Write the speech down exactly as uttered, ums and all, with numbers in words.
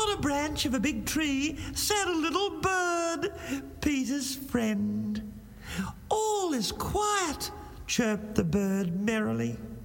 On a branch of a big tree sat a little bird, Peter's friend. All is quiet, chirped the bird merrily.